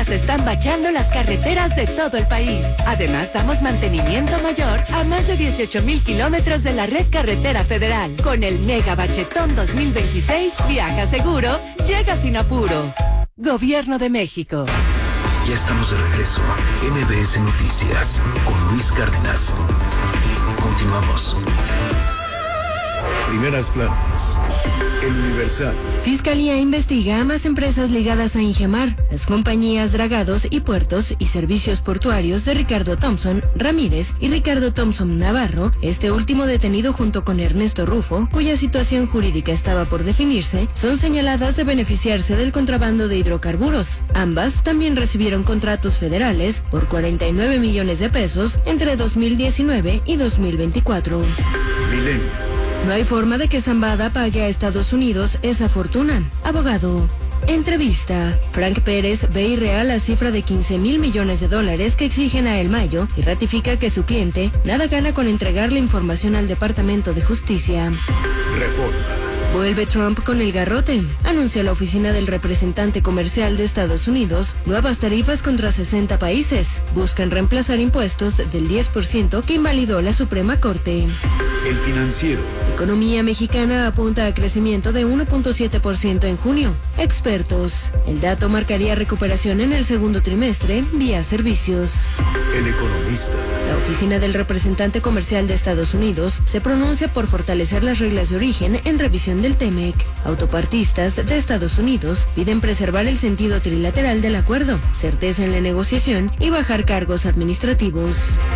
ya se están bachando las carreteras de todo el país. Además, damos mantenimiento mayor a más de 18,000 kilómetros de la red carretera federal. Con el Mega Bachetón 2026, viaja seguro, llega sin apuro. Gobierno de México. Ya estamos de regreso. MBS Noticias con Luis Cárdenas. Continuamos. Primeras planas. El Universal. Fiscalía investiga a más empresas ligadas a Ingemar, las compañías Dragados y Puertos y Servicios Portuarios de Ricardo Thompson Ramírez y Ricardo Thompson Navarro, este último detenido junto con Ernesto Rufo, cuya situación jurídica estaba por definirse, son señaladas de beneficiarse del contrabando de hidrocarburos. Ambas también recibieron contratos federales por 49 millones de pesos entre 2019 y 2024. Milenio. No hay forma de que Zambada pague a Estados Unidos esa fortuna. Abogado. Entrevista. Frank Pérez ve irreal la cifra de 15,000 millones de dólares que exigen a El Mayo y ratifica que su cliente nada gana con entregar la información al Departamento de Justicia. Reforma. Vuelve Trump con el garrote. Anunció la oficina del representante comercial de Estados Unidos nuevas tarifas contra 60 países. Buscan reemplazar impuestos del 10% que invalidó la Suprema Corte. El Financiero. Economía mexicana apunta a crecimiento de 1.7% en junio. Expertos. El dato marcaría recuperación en el segundo trimestre vía servicios. El Economista. La oficina del representante comercial de Estados Unidos se pronuncia por fortalecer las reglas de origen en revisión del TEMEC. Autopartistas de Estados Unidos piden preservar el sentido trilateral del acuerdo, certeza en la negociación y bajar cargos administrativos.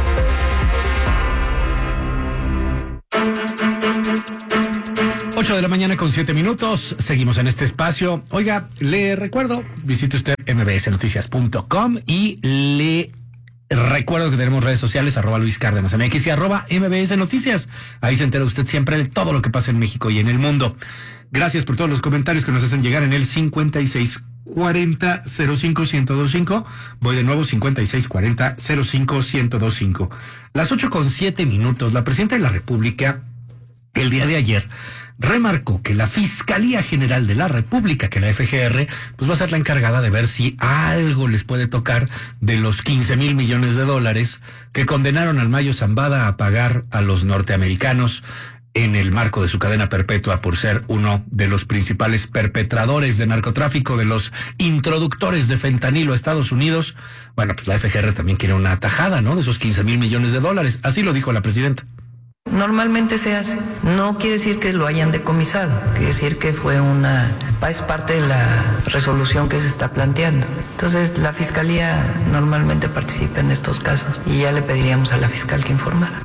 Ocho de la mañana con 7 minutos. Seguimos en este espacio. Oiga, le recuerdo, visite usted mbsnoticias.com y le recuerdo que tenemos redes sociales, @Luis Cárdenas MX y @MBS Noticias. Ahí se entera usted siempre de todo lo que pasa en México y en el mundo. Gracias por todos los comentarios que nos hacen llegar en el 5640-05-1025. Voy de nuevo, 5640-05-1025. Las 8:07 minutos. La presidenta de la República, el día de ayer, remarcó que la Fiscalía General de la República, que la FGR, pues va a ser la encargada de ver si algo les puede tocar de los 15,000 millones de dólares que condenaron al Mayo Zambada a pagar a los norteamericanos en el marco de su cadena perpetua por ser uno de los principales perpetradores de narcotráfico, de los introductores de fentanilo a Estados Unidos. Bueno, pues la FGR también quiere una tajada, ¿no?, de esos 15,000 millones de dólares. Así lo dijo la presidenta. Normalmente se hace. No quiere decir que lo hayan decomisado, quiere decir que es parte de la resolución que se está planteando. Entonces, la Fiscalía normalmente participa en estos casos y ya le pediríamos a la fiscal que informara.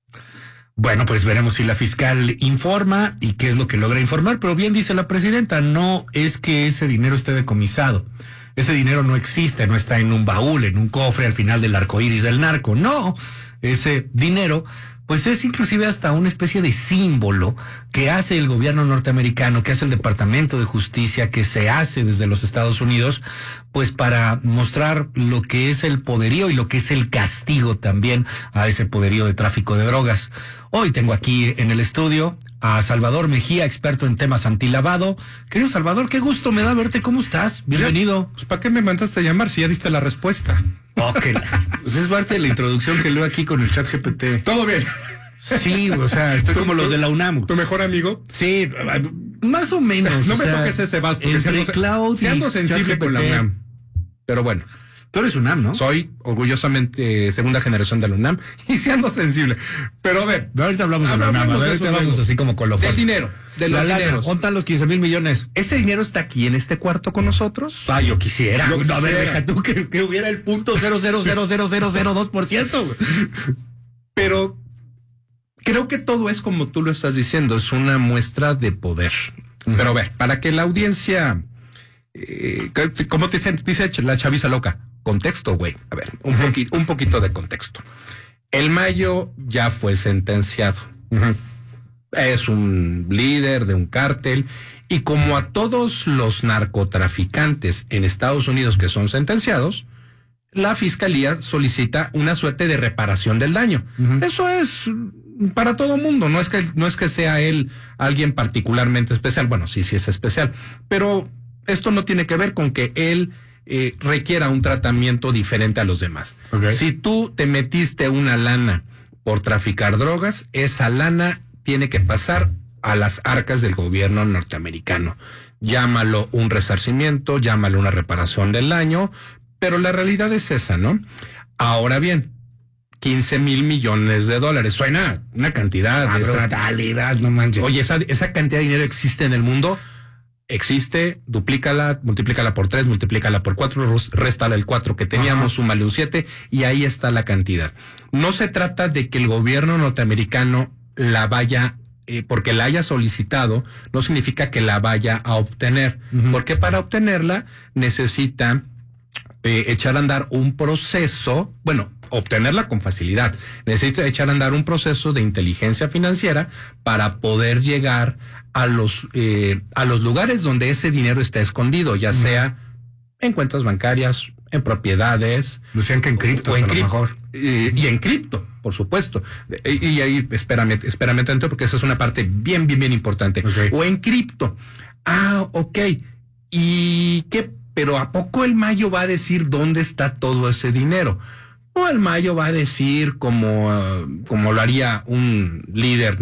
Bueno, pues veremos si la fiscal informa y qué es lo que logra informar, pero bien dice la presidenta, no es que ese dinero esté decomisado. Ese dinero no existe, no está en un baúl, en un cofre al final del arco iris del narco. No, ese dinero pues es inclusive hasta una especie de símbolo que hace el gobierno norteamericano, que hace el Departamento de Justicia, que se hace desde los Estados Unidos, pues para mostrar lo que es el poderío y lo que es el castigo también a ese poderío de tráfico de drogas. Hoy tengo aquí en el estudio a Salvador Mejía, experto en temas antilavado. Querido Salvador, qué gusto me da verte, ¿cómo estás? Bienvenido. Pues ¿para qué me mandaste a llamar si ya diste la respuesta? Ok, pues es parte de la introducción que leo aquí con el chat GPT. Todo bien. Sí, o sea, estoy como los de la UNAM. ¿Tu mejor amigo? Sí, más o menos. No me toques ese vas, porque siendo sensible con la UNAM. Pero bueno. Tú eres UNAM, ¿no? Soy orgullosamente segunda generación de la UNAM y siendo sensible. Pero a ver. Ahorita hablamos de la UNAM. Ahorita vamos así como con lo del dinero. De los dineros. ¿Dónde los 15,000 millones? ¿Ese dinero está aquí en este cuarto con nosotros? Ah, yo quisiera. A ver, deja tú que hubiera el punto 0.0000002%. Pero creo que todo es como tú lo estás diciendo, es una muestra de poder. Pero a ver, para que la audiencia, ¿cómo te dice la chaviza loca? Contexto, güey. A ver, un poquito de contexto. El Mayo ya fue sentenciado. Es un líder de un cártel y como a todos los narcotraficantes en Estados Unidos que son sentenciados, la fiscalía solicita una suerte de reparación del daño. Eso es para todo mundo, no es que sea él alguien particularmente especial. Bueno, sí es especial, pero esto no tiene que ver con que él requiera un tratamiento diferente a los demás. Okay. Si tú te metiste una lana por traficar drogas, esa lana tiene que pasar a las arcas del gobierno norteamericano. Llámalo un resarcimiento, llámalo una reparación del daño, pero la realidad es esa, ¿no? Ahora bien, 15,000 millones de dólares. Suena una cantidad de brutalidad, no manches. Oye, esa cantidad de dinero existe en el mundo. Existe, duplícala, multiplícala por 3, multiplícala por 4, réstala el 4 que teníamos, súmale un 7 y ahí está la cantidad. No se trata de que el gobierno norteamericano la vaya, porque la haya solicitado, no significa que la vaya a obtener, porque para obtenerla necesita echar a andar un proceso, bueno, obtenerla con facilidad, necesita echar a andar un proceso de inteligencia financiera para poder llegar a los lugares donde ese dinero está escondido, ya sea en cuentas bancarias, en propiedades. Decían que en cripto, o en a lo mejor. Y en cripto, por supuesto. Y ahí, espérame tanto, porque esa es una parte bien importante. Okay. O en cripto. Ah, ok. ¿Y qué? Pero ¿a poco el Mayo va a decir dónde está todo ese dinero? O el Mayo va a decir como lo haría un líder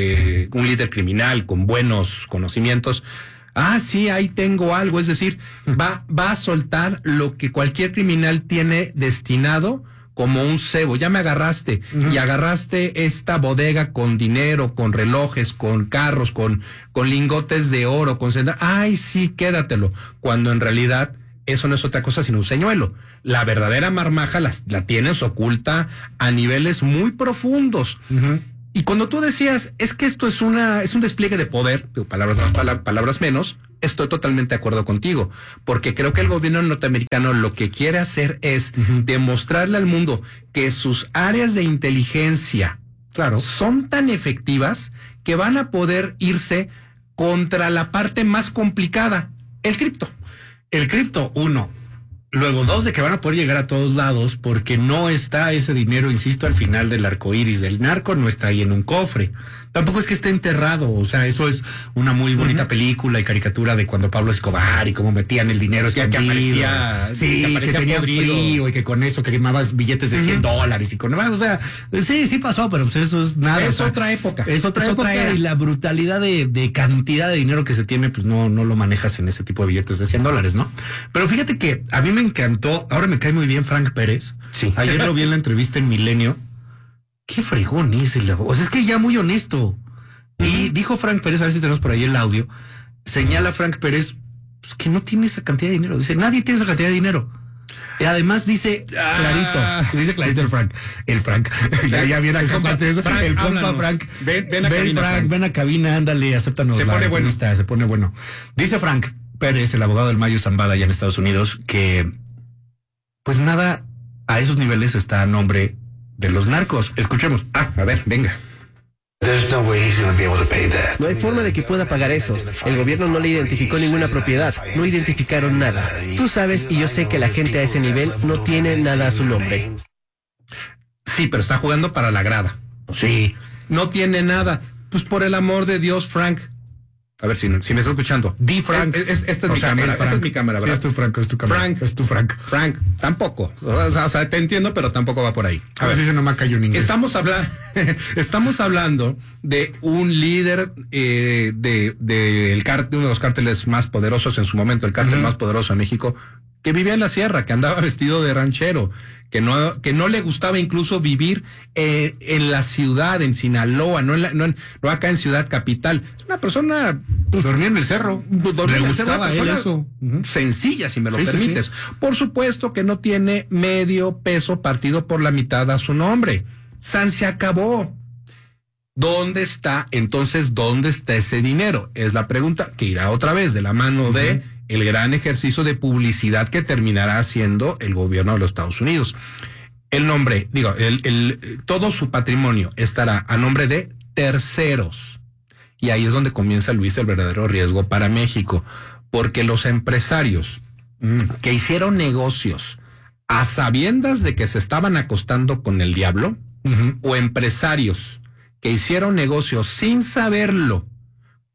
criminal con buenos conocimientos. Ah, sí, ahí tengo algo. Es decir, va a soltar lo que cualquier criminal tiene destinado como un cebo. Ya me agarraste y agarraste esta bodega con dinero, con relojes, con carros, con lingotes de oro, con ay, sí, quédatelo. Cuando en realidad eso no es otra cosa sino un señuelo. La verdadera marmaja la tienes oculta a niveles muy profundos. Y cuando tú decías, es que esto es un despliegue de poder, palabras más, palabras menos, estoy totalmente de acuerdo contigo, porque creo que el gobierno norteamericano lo que quiere hacer es demostrarle al mundo que sus áreas de inteligencia, claro, son tan efectivas que van a poder irse contra la parte más complicada, el cripto. El cripto, 1. Luego 2, de que van a poder llegar a todos lados porque no está ese dinero, insisto, al final del arco iris del narco, no está ahí en un cofre. Tampoco es que esté enterrado, o sea, eso es una muy bonita película y caricatura de cuando Pablo Escobar y cómo metían el dinero escondido. Que aparecía, que tenía frío y que con eso que quemabas billetes de $100 y con, o sea, sí pasó, pero pues eso es nada. Es otra época. Es otra época y la brutalidad de cantidad de dinero que se tiene, pues no lo manejas en ese tipo de billetes de $100, ¿no? Pero fíjate que a mí me encantó, ahora me cae muy bien Frank Pérez. Sí. Ayer lo vi en la entrevista en Milenio. Qué fregón es o sea, es que ya muy honesto. Y dijo Frank Pérez, a ver si tenemos por ahí el audio, señala Frank Pérez pues, que no tiene esa cantidad de dinero. Dice, nadie tiene esa cantidad de dinero. Y además dice clarito el Frank. ya viene acá, Frank, el compa háblanos. Frank. Ven a cabina, Frank. Ven a cabina, ándale, acéptanos. Se pone bueno. Dice Frank Pérez, el abogado del Mayo Zambada allá en Estados Unidos, que pues nada a esos niveles está a nombre de los narcos. Escuchemos. A ver, venga. No hay forma de que pueda pagar eso. El gobierno no le identificó ninguna propiedad, no identificaron nada. Tú sabes y yo sé que la gente a ese nivel no tiene nada a su nombre. Sí, pero está jugando para la grada. Sí. No tiene nada. Pues por el amor de Dios, Frank. A ver si me está escuchando. Di Frank. Esta es mi cámara. Esta es mi cámara, ¿verdad? Sí, es tu Frank, es tu cámara. Frank. Es tu Frank. Frank, tampoco. O sea, te entiendo, pero tampoco va por ahí. A ver si no me cayó en inglés. Estamos hablando de un líder del cártel, uno de los cárteles más poderosos en su momento, el cártel más poderoso en México, que vivía en la sierra, que andaba vestido de ranchero, que no le gustaba incluso vivir en la ciudad, en Sinaloa, no acá en Ciudad Capital. Es una persona... dormía en el cerro. Le gustaba él eso. Sencilla, si me lo permites. Sí. Por supuesto que no tiene medio peso partido por la mitad a su nombre. San se acabó. ¿Dónde está ese dinero? Es la pregunta que irá otra vez de la mano de el gran ejercicio de publicidad que terminará haciendo el gobierno de los Estados Unidos. El nombre, todo su patrimonio estará a nombre de terceros. Y ahí es donde comienza, Luis, el verdadero riesgo para México, porque los empresarios que hicieron negocios a sabiendas de que se estaban acostando con el diablo, o empresarios que hicieron negocios sin saberlo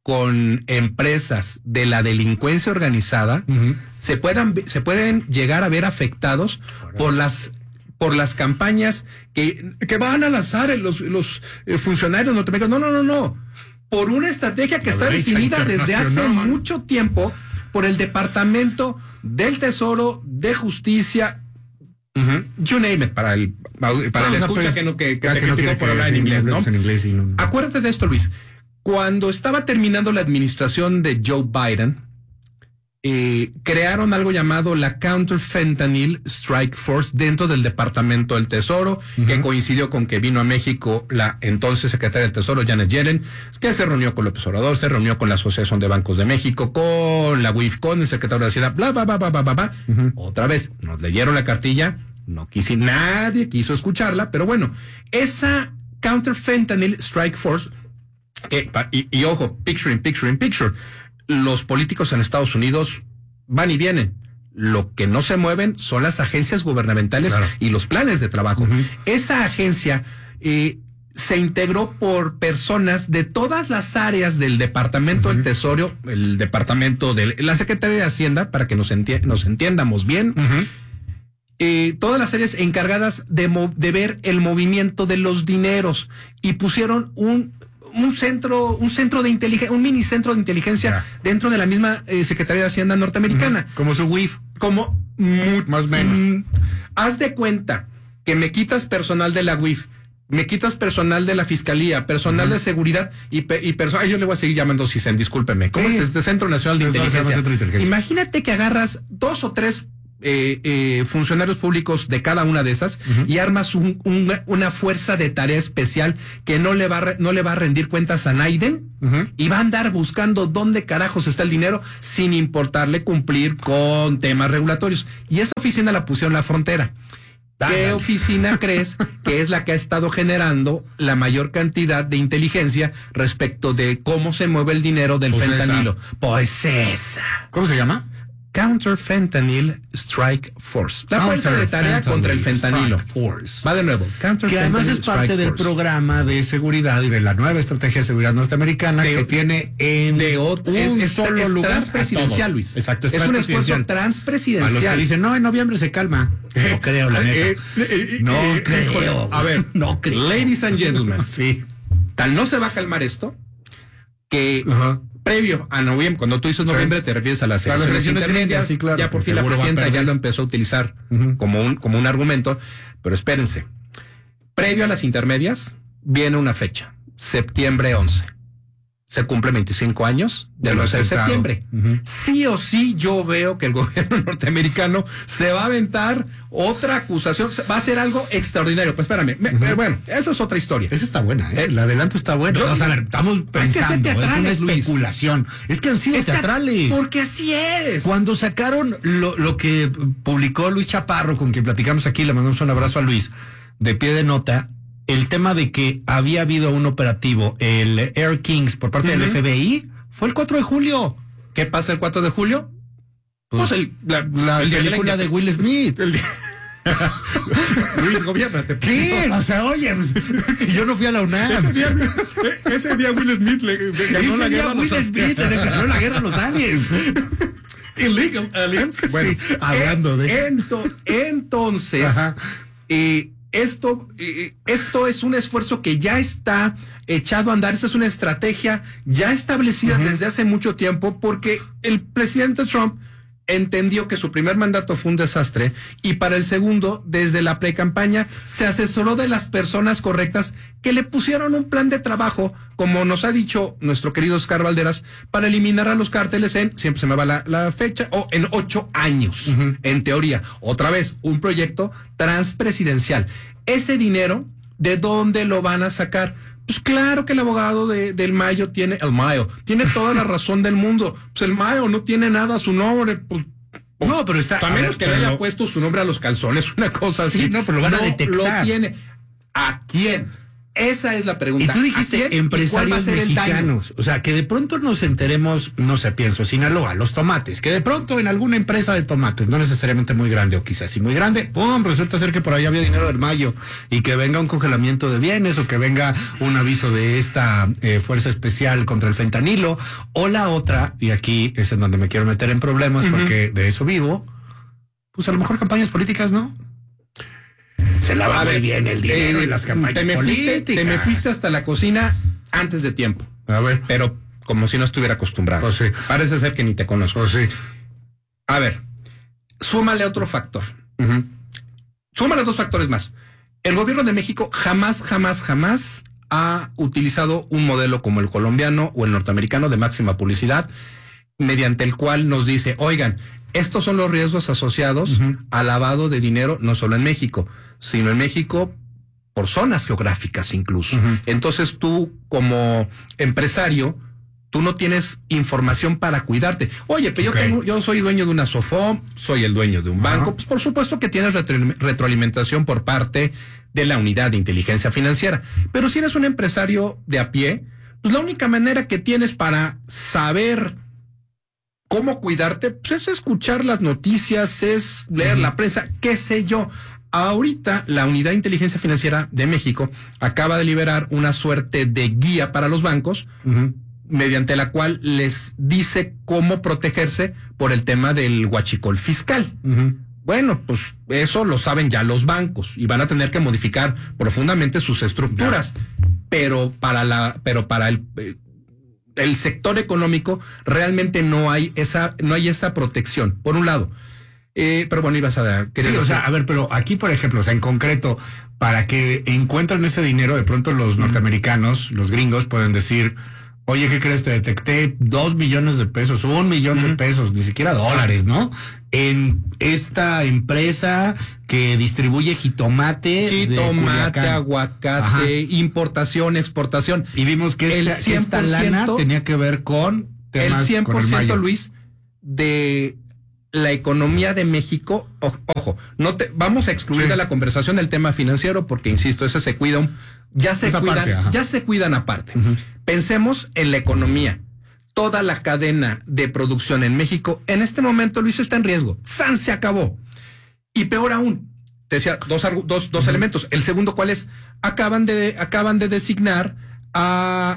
con empresas de la delincuencia organizada, se pueden llegar a ver afectados por las campañas que van a lanzar los funcionarios norteamericanos. No. Por una estrategia que está definida desde hace mucho tiempo por el Departamento del Tesoro, de Justicia, you name it, para el escucha que no quiere por hablar en inglés, ¿no? Acuérdate de esto, Luis. Cuando estaba terminando la administración de Joe Biden, crearon algo llamado la Counter Fentanyl Strike Force dentro del Departamento del Tesoro, que coincidió con que vino a México la entonces secretaria del Tesoro, Janet Yellen, que se reunió con López Obrador, se reunió con la Asociación de Bancos de México, con la UIF, con el secretario de Hacienda, bla. Otra vez, nos leyeron la cartilla, nadie quiso escucharla, pero bueno, esa Counter Fentanyl Strike Force, y ojo, picture. Los políticos en Estados Unidos van y vienen. Lo que no se mueven son las agencias gubernamentales y los planes de trabajo. Esa agencia se integró por personas de todas las áreas del Departamento del Tesoro, el Departamento de la Secretaría de Hacienda, para que nos entiendamos bien. Todas las áreas encargadas de ver el movimiento de los dineros, y pusieron un centro de inteligencia, un mini centro de inteligencia dentro de la misma Secretaría de Hacienda norteamericana. Como su WIF. Más o menos. Haz de cuenta que me quitas personal de la WIF, me quitas personal de la Fiscalía, personal de seguridad y personal. Yo le voy a seguir llamando CISEN, discúlpeme. ¿Cómo es este Centro Nacional de Inteligencia? Imagínate que agarras 2 o 3 funcionarios públicos de cada una de esas y armas una fuerza de tarea especial que no le va a rendir cuentas a Naiden y va a andar buscando dónde carajos está el dinero sin importarle cumplir con temas regulatorios. Y esa oficina la pusieron en la frontera. ¿Qué oficina crees que es la que ha estado generando la mayor cantidad de inteligencia respecto de cómo se mueve el dinero del fentanilo? Pues esa. ¿Cómo se llama? Counter Fentanyl Strike Force. La fuerza de tarea contra el fentanilo. Va de nuevo. Que además es parte del programa de seguridad y de la nueva estrategia de seguridad norteamericana que tiene un solo lugar transpresidencial, Luis. Exacto, es un esfuerzo transpresidencial. A los que dicen, no, en noviembre se calma. No creo, la neta. No creo. A ver, no creo. Ladies and gentlemen. Sí. Tal no se va a calmar esto que... Previo a noviembre, cuando tú dices noviembre, te refieres a las elecciones intermedias. Sí, claro, ya por fin la presidenta ya lo empezó a utilizar como un argumento, pero espérense. Previo a las intermedias, viene una fecha, septiembre 11. Se cumple 25 años del 11 de septiembre. Sí o sí, yo veo que el gobierno norteamericano se va a aventar otra acusación, va a ser algo extraordinario. Pues espérame, bueno, esa es otra historia. Esa está buena, el adelanto está bueno. A ver, estamos pensando, es una especulación. Es que han sido teatrales. Porque así es. Cuando sacaron lo que publicó Luis Chaparro, con quien platicamos aquí, le mandamos un abrazo a Luis, de pie de nota, el tema de que había habido un operativo, el Air Kings, por parte del FBI, fue el 4 de julio. ¿Qué pasa el 4 de julio? Pues la película de Will Smith. Luis, gobiérnate. ¿Qué? O sea, oye, yo no fui a la UNAM. Ese día Will Smith le ganó la guerra a los aliens. Will Smith le ganó la guerra a los aliens. Illegal aliens. Bueno, sí, hablando de... Entonces, esto es un esfuerzo que ya está echado a andar. Esta es una estrategia ya establecida desde hace mucho tiempo, porque el presidente Trump entendió que su primer mandato fue un desastre y para el segundo, desde la precampaña, se asesoró de las personas correctas que le pusieron un plan de trabajo, como nos ha dicho nuestro querido Oscar Valderas, para eliminar a los cárteles siempre se me va la fecha, en 8 años, en teoría. Otra vez, un proyecto transpresidencial. Ese dinero, ¿de dónde lo van a sacar? Pues claro que el abogado del Mayo tiene toda la razón del mundo. Pues el Mayo no tiene nada a su nombre, pues no, pero está... A menos que le haya puesto su nombre a los calzones, una cosa así. Sí, no, pero lo van a detectar. Lo tiene. ¿A quién? Esa es la pregunta. Y tú dijiste empresarios mexicanos, o sea, que de pronto nos enteremos, no sé, pienso, Sinaloa, los tomates, que de pronto en alguna empresa de tomates, no necesariamente muy grande o quizás sí muy grande, ¡pum!, resulta ser que por ahí había dinero del Mayo y que venga un congelamiento de bienes o que venga un aviso de esta fuerza especial contra el fentanilo, o la otra, y aquí es en donde me quiero meter en problemas porque de eso vivo, pues a lo mejor campañas políticas, ¿no? Se lava muy bien el dinero en las campañas políticas. Te me fuiste hasta la cocina antes de tiempo. A ver. Pero como si no estuviera acostumbrado. Pues sí. Parece ser que ni te conozco. Pues sí. A ver, súmale otro factor. Súmale 2 factores más. El gobierno de México jamás ha utilizado un modelo como el colombiano o el norteamericano de máxima publicidad, mediante el cual nos dice, oigan, estos son los riesgos asociados al lavado de dinero, no solo en México, sino en México por zonas geográficas incluso. Entonces tú, como empresario, tú no tienes información para cuidarte. Oye, pero yo soy dueño de una SOFOM, soy el dueño de un banco, pues por supuesto que tienes retroalimentación por parte de la unidad de inteligencia financiera. Pero si eres un empresario de a pie, pues la única manera que tienes para saber cómo cuidarte, pues es escuchar las noticias, es leer la prensa, qué sé yo. Ahorita la Unidad de Inteligencia Financiera de México acaba de liberar una suerte de guía para los bancos, mediante la cual les dice cómo protegerse por el tema del huachicol fiscal. Bueno, pues eso lo saben ya los bancos y van a tener que modificar profundamente sus estructuras. Pero para el sector económico realmente no hay esa protección, por un lado. Pero bueno, ibas a sí, o sea, a ver, pero aquí, por ejemplo, o sea, en concreto, para que encuentren ese dinero, de pronto los norteamericanos, los gringos, pueden decir, oye, ¿qué crees? Te detecté 2 millones de pesos, 1 millón de pesos, ni siquiera dólares, ¿no? En esta empresa que distribuye jitomate, aguacate, importación, exportación. Y vimos que esta lana tenía que ver con temas, el 100%, con el Mayo. Luis, de la economía de México. Ojo, vamos a excluir de la conversación el tema financiero porque, insisto, ese se cuida ya se cuidan aparte. Pensemos en la economía. Toda la cadena de producción en México, en este momento, Luis, está en riesgo. ¡San! Se acabó. Y peor aún, te decía, dos elementos. El segundo, ¿cuál es? Acaban de designar a...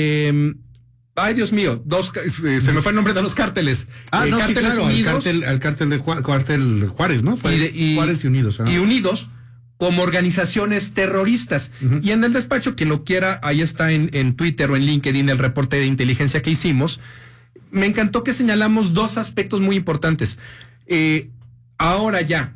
ay, Dios mío, se me fue el nombre de los cárteles. Cárteles Unidos. El cártel de Juárez, ¿no? Juárez y Unidos. Y Unidos como organizaciones terroristas. Y en el despacho, quien lo quiera, ahí está en Twitter o en LinkedIn el reporte de inteligencia que hicimos. Me encantó que señalamos 2 aspectos muy importantes. Ahora ya,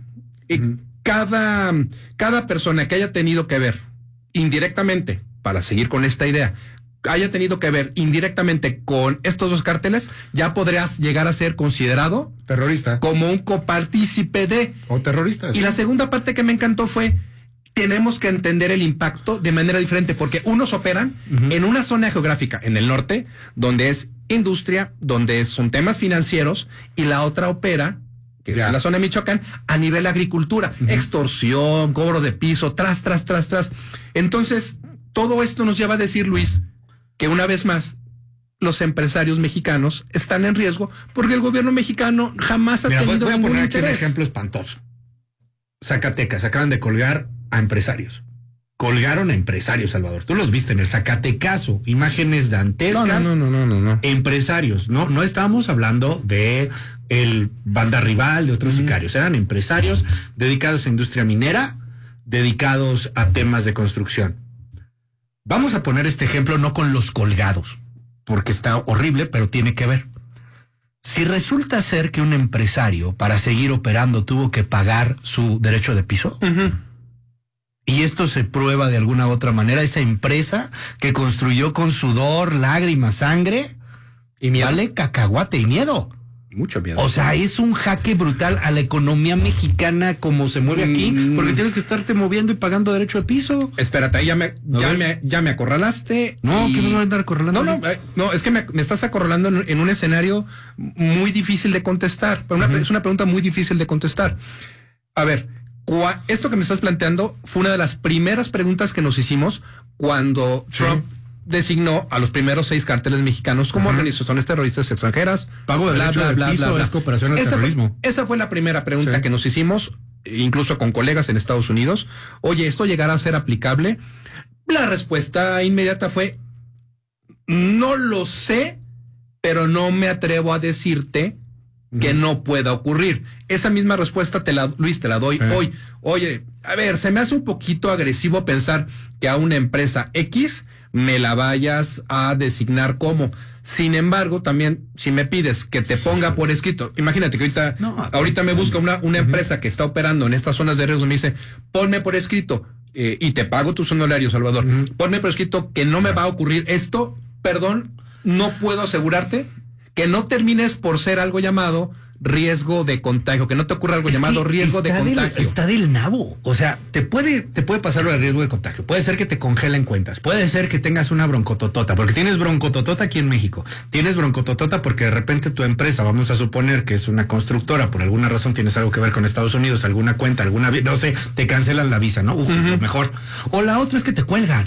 cada persona que haya tenido que ver indirectamente, para seguir con esta idea, haya tenido que ver indirectamente con estos 2 cárteles, ya podrías llegar a ser considerado terrorista, como un copartícipe de... o terrorista. Y la segunda parte que me encantó fue, tenemos que entender el impacto de manera diferente, porque unos operan en una zona geográfica, en el norte, donde es industria, donde son temas financieros, y la otra opera, que es en la zona de Michoacán, a nivel agricultura, extorsión, cobro de piso, tras. Entonces, todo esto nos lleva a decir, Luis, que una vez más los empresarios mexicanos están en riesgo porque el gobierno mexicano jamás ha tenido voy a poner aquí interés. Un ejemplo espantoso. Zacatecas acaban de colgar a empresarios. Colgaron a empresarios, Salvador. Tú los viste en el Zacatecaso, imágenes dantescas. No. Empresarios, no estamos hablando de el banda rival, de otros sicarios. Eran empresarios dedicados a industria minera, dedicados a temas de construcción. Vamos a poner este ejemplo no con los colgados, porque está horrible, pero tiene que ver. Si resulta ser que un empresario, para seguir operando, tuvo que pagar su derecho de piso, y esto se prueba de alguna u otra manera, esa empresa que construyó con sudor, lágrimas, sangre, y vale cacahuate y miedo. Mucho miedo. O sea, es un jaque brutal a la economía mexicana como se mueve aquí, porque tienes que estarte moviendo y pagando derecho de piso. Espérate, ya me acorralaste. No, que no me van a andar acorralando. No, es que me estás acorralando en un escenario muy difícil de contestar. Es una pregunta muy difícil de contestar. A ver, Esto que me estás planteando fue una de las primeras preguntas que nos hicimos cuando Trump designó a los primeros 6 cárteles mexicanos como organizaciones terroristas extranjeras. Pago de derecho de piso es cooperación al terrorismo. Esa fue la primera pregunta que nos hicimos, incluso con colegas en Estados Unidos. Oye, ¿esto llegará a ser aplicable? La respuesta inmediata fue, no lo sé, pero no me atrevo a decirte que no pueda ocurrir. Esa misma respuesta, Luis, te la doy hoy. Oye, a ver, se me hace un poquito agresivo pensar que a una empresa X me la vayas a designar como. Sin embargo, también, si me pides que te ponga por escrito, imagínate que ahorita me busca una empresa que está operando en estas zonas de riesgo, me dice, ponme por escrito, y te pago tus honorarios, Salvador, ponme por escrito que no me va a ocurrir esto, perdón, no puedo asegurarte que no termines por ser algo llamado riesgo de contagio, que no te ocurra algo llamado riesgo de contagio. Está del nabo. O sea, te puede pasar lo de riesgo de contagio. Puede ser que te congelen cuentas. Puede ser que tengas una broncototota, porque tienes broncototota aquí en México. Tienes broncototota porque de repente tu empresa, vamos a suponer que es una constructora, por alguna razón tienes algo que ver con Estados Unidos, alguna cuenta, no sé, te cancelan la visa, ¿no? Mejor. O la otra es que te cuelgan.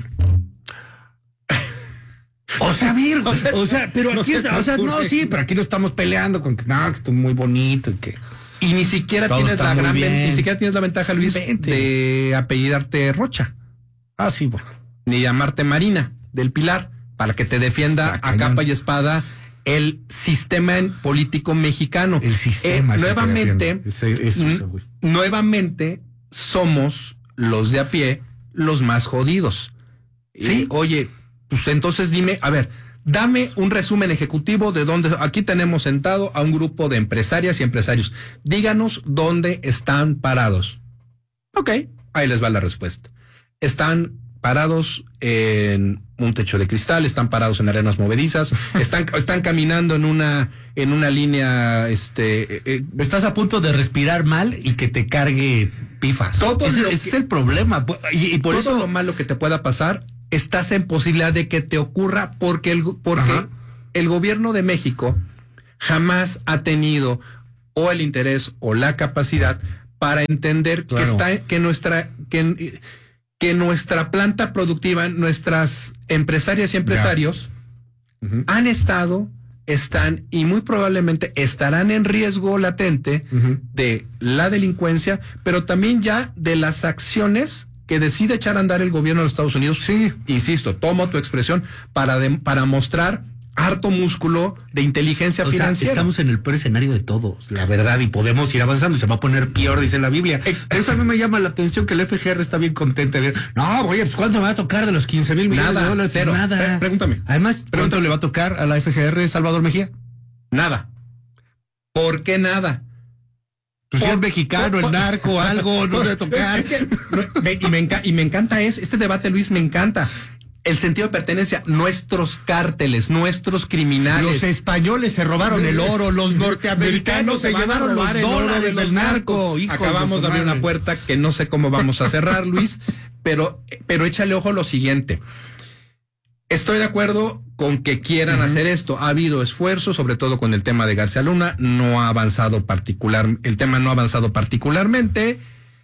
O sea, pero aquí pero aquí no estamos peleando con que que esto es muy bonito y ni siquiera tienes la ventaja, Luis, de apellidarte Rocha. Ah, sí, bueno. Ni llamarte Marina del Pilar, para que te defienda a capa y espada el sistema político mexicano. El sistema. Nuevamente somos los de a pie los más jodidos. Sí. Oye, pues entonces dime, a ver, dame un resumen ejecutivo de dónde, aquí tenemos sentado a un grupo de empresarias y empresarios. Díganos dónde están parados. Ok, ahí les va la respuesta. Están parados en un techo de cristal, están parados en arenas movedizas, están caminando en una línea, estás a punto de respirar mal y que te cargue pifas. Ese es el problema. Y por todo eso lo malo que te pueda pasar, estás en posibilidad de que te ocurra porque el gobierno de México jamás ha tenido o el interés o la capacidad para entender que nuestra planta productiva, nuestras empresarias y empresarios han estado, están y muy probablemente estarán en riesgo latente de la delincuencia, pero también ya de las acciones que decide echar a andar el gobierno de los Estados Unidos. Sí, insisto, tomo tu expresión para mostrar harto músculo de inteligencia financiera. Estamos en el peor escenario de todos, la verdad, y podemos ir avanzando y se va a poner peor, dice la Biblia. Eso a mí me llama la atención que el FGR está bien contenta. No, oye, pues ¿cuánto me va a tocar de los 15,000 millones de dólares? Cero. Nada. Pregúntame. Además, ¿cuánto le va a tocar a la FGR Salvador Mejía? Nada. ¿Por qué nada? Pues si es mexicano, el narco, algo, no debe tocar. Y me encanta este debate, Luis, me encanta. El sentido de pertenencia, nuestros cárteles, nuestros criminales. Los españoles se robaron el oro, los norteamericanos se llevaron los dólares del narco. Acabamos de abrir una puerta que no sé cómo vamos a cerrar, Luis, pero échale ojo a lo siguiente. Estoy de acuerdo con que quieran hacer esto. Ha habido esfuerzos, sobre todo con el tema de García Luna. El tema no ha avanzado particularmente,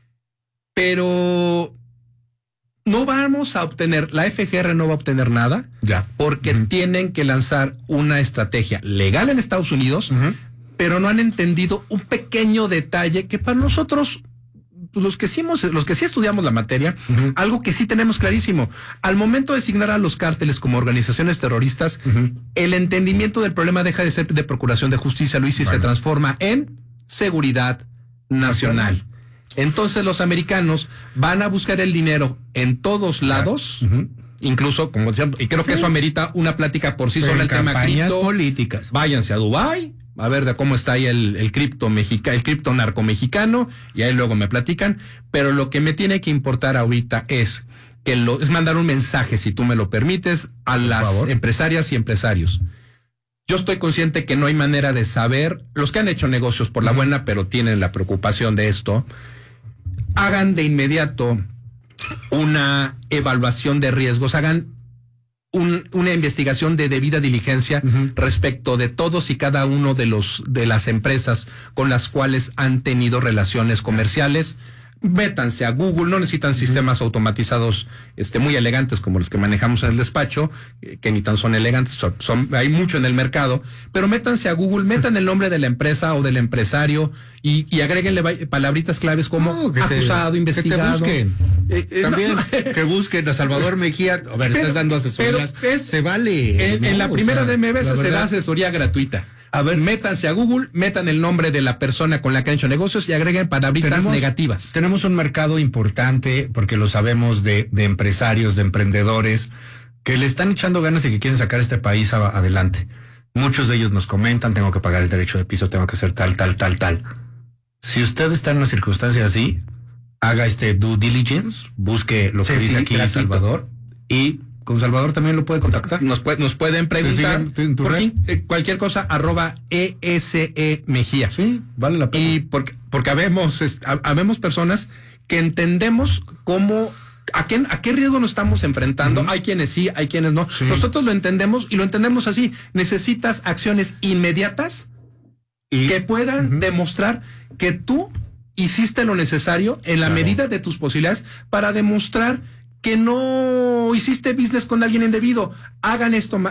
pero no vamos a obtener, la FGR no va a obtener nada, porque tienen que lanzar una estrategia legal en Estados Unidos, pero no han entendido un pequeño detalle que para nosotros, pues los que sí estudiamos la materia, algo que sí tenemos clarísimo. Al momento de designar a los cárteles como organizaciones terroristas, el entendimiento del problema deja de ser de procuración de justicia, Luis, y se transforma en seguridad nacional. Entonces los americanos van a buscar el dinero en todos lados, incluso, como decía, y creo que eso amerita una plática por sí sola, el tema cripto, políticas. Váyanse a Dubái, a ver de cómo está ahí el cripto narco mexicano, y ahí luego me platican, pero lo que me tiene que importar ahorita es mandar un mensaje, si tú me lo permites, a las empresarias y empresarios. Yo estoy consciente que no hay manera de saber, los que han hecho negocios por la buena, pero tienen la preocupación de esto, hagan de inmediato una evaluación de riesgos, hagan una investigación de debida diligencia respecto de todos y cada uno de las empresas con las cuales han tenido relaciones comerciales. métanse a Google, no necesitan sistemas automatizados muy elegantes como los que manejamos en el despacho, que ni tan son elegantes, hay mucho en el mercado, pero métanse a Google, metan el nombre de la empresa o del empresario y agréguenle palabritas claves como acusado, investigado. Que te busquen. También que busquen a Salvador Mejía. A ver, estás dando asesorías. Se vale. En la primera de MBS se da asesoría gratuita. A ver, métanse a Google, metan el nombre de la persona con la que han hecho negocios y agreguen palabritas negativas. Tenemos un mercado importante, porque lo sabemos, de empresarios, de emprendedores, que le están echando ganas y que quieren sacar este país adelante. Muchos de ellos nos comentan, tengo que pagar el derecho de piso, tengo que hacer tal. Si usted está en una circunstancia así, haga due diligence, busque lo que dice aquí gratuito. Salvador, y con Salvador también lo puede contactar. Nos pueden preguntar cualquier cosa, @ESE Mejía. Sí, vale la pena. Y porque habemos personas que entendemos cómo, a qué riesgo nos estamos enfrentando. Hay quienes sí, hay quienes no. Sí. Nosotros lo entendemos y lo entendemos así. Necesitas acciones inmediatas que puedan demostrar que tú hiciste lo necesario en la medida de tus posibilidades para demostrar que no hiciste business con alguien indebido. Hagan esto,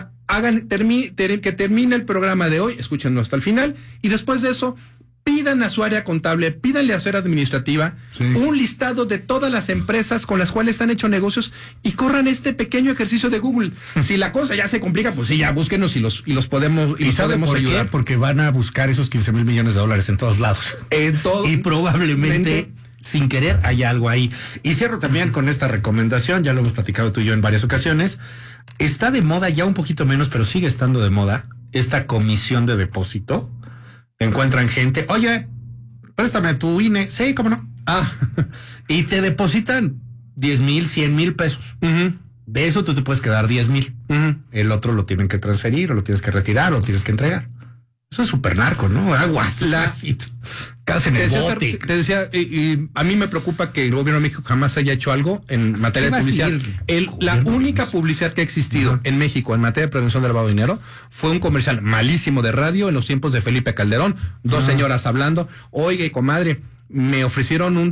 que termine el programa de hoy, escúchenlo hasta el final, y después de eso, pidan a su área contable, pídanle a su área administrativa un listado de todas las empresas con las cuales han hecho negocios y corran este pequeño ejercicio de Google. Si la cosa ya se complica, pues sí, ya búsquenos y los podemos ayudar. Porque van a buscar esos 15,000 millones de dólares en todos lados. Y probablemente sin querer hay algo ahí. Y cierro también con esta recomendación, ya lo hemos platicado tú y yo en varias ocasiones. Está de moda ya un poquito menos, pero sigue estando de moda esta comisión de depósito. Encuentran gente, oye, préstame tu INE. Sí, cómo no. Y te depositan 10,000, 100,000 pesos. De eso tú te puedes quedar 10,000. El otro lo tienen que transferir, o lo tienes que retirar, o lo tienes que entregar. Eso es súper narco, ¿no? Aguas. Casi en el bote. Te decía, y a mí me preocupa que el gobierno de México jamás haya hecho algo en materia de publicidad. La única publicidad que ha existido en México en materia de prevención del lavado de dinero fue un comercial malísimo de radio en los tiempos de Felipe Calderón. Dos señoras hablando. Oiga, comadre, me ofrecieron un